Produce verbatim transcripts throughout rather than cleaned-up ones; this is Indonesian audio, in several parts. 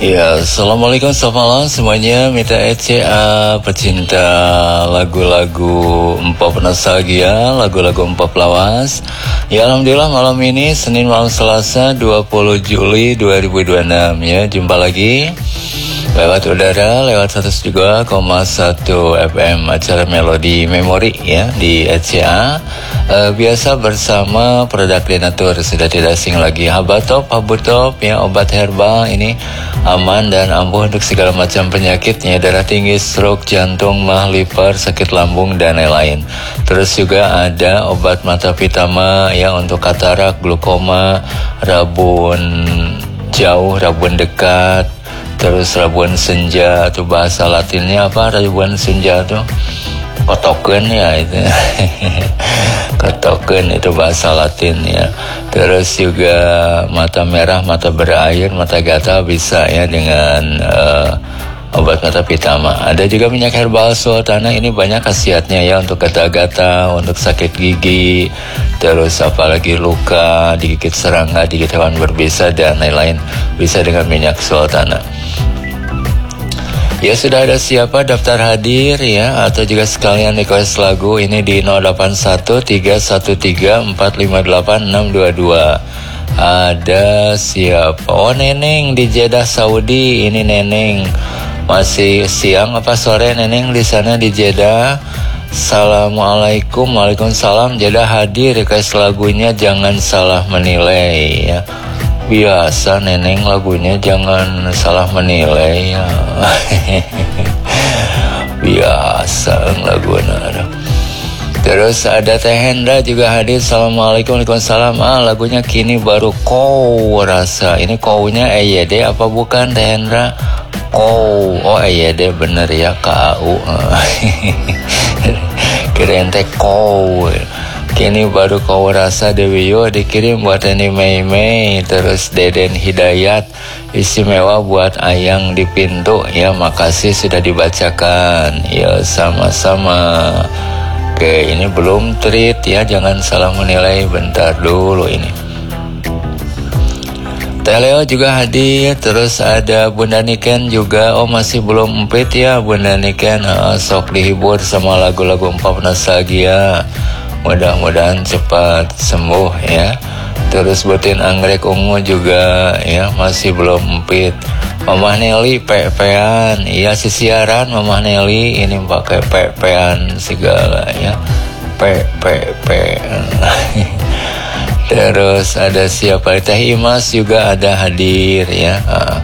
Ya, assalamualaikum, selamat malam semuanya. Mita E C A, pecinta lagu-lagu empop nostalgia, lagu-lagu empop lawas. Ya, alhamdulillah malam ini Senin malam Selasa dua puluh Juli dua ribu dua puluh enam ya, jumpa lagi lewat udara lewat seratus dua koma satu F M acara Melodi Memori ya di E C A. Uh, biasa bersama produk Denatur, sudah tidak asing lagi. Habatop, Habutop ya, obat herbal ini aman dan ampuh untuk segala macam penyakitnya, darah tinggi, stroke, jantung, mah, liver, sakit lambung dan lain-lain. Terus juga ada obat mata pitama ya untuk katarak, glukoma, rabun jauh, rabun dekat, terus rabun senja, itu bahasa latinnya apa rabun senja tuh? Kotoken ya itu. Kotoken itu bahasa latin ya. Terus juga mata merah, mata berair, mata gatal bisa ya dengan uh, obat mata pitama. Ada juga minyak herbal sultana, ini banyak khasiatnya ya untuk gatal-gatal, untuk sakit gigi, terus apalagi luka, digigit serangga, digigit hewan berbisa dan lain-lain, bisa dengan minyak sultana. Ya, sudah ada siapa daftar hadir ya, atau juga sekalian request lagu ini di nol delapan satu tiga satu tiga empat lima delapan enam dua dua. Ada siapa? Oh, Neneng di Jeddah Saudi. Ini Neneng masih siang apa sore Neneng di sana di Jeddah. Assalamualaikum, waalaikumsalam. Jeddah hadir, request lagunya Jangan Salah Menilai ya. Biasa Neneng lagunya Jangan Salah Menilai ya. Biasa lagunya. Terus ada Teh Hendra juga hadir. Assalamualaikum, waalaikumsalam. Ah, lagunya Kini Baru Kau Rasa. Ini kau-nya E Y D apa bukan Teh Hendra? Kau. Oh, E Y D bener ya, K A U. Kirain teh kau. Kini Baru Kau Rasa Dewi Yo dikirim buat Eni Mei Mei. Terus Deden Hidayat istimewa buat Ayang di pintu ya, makasih sudah dibacakan ya, sama-sama. Oke, ini belum treat ya, jangan salah menilai, bentar dulu ini. Teh Leo juga hadir. Terus ada Bunda Niken juga. Oh, masih belum empit ya Bunda Niken. uh, Sok dihibur sama lagu-lagu empop nostalgia, mudah-mudahan cepat sembuh ya. Terus Butin Anggrek Ungu juga ya, masih belum empit. Mamah Nelly pe-pean, iya sisiaran Mamah Nelly ini pakai pe-pean segala ya, pe-pe-pe. Terus ada siapa? Teh Imas juga ada hadir ya.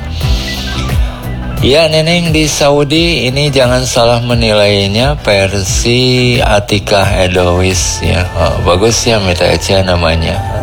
Ya, Neneng di Saudi ini Jangan Salah Menilainya versi Atikah Edowis ya. Oh, bagus ya Mita Echa namanya.